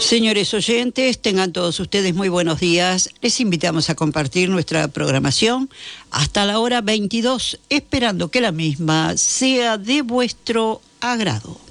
Señores oyentes, tengan todos ustedes muy buenos días. Les invitamos a compartir nuestra programación hasta la hora 22, esperando que la misma sea de vuestro agrado.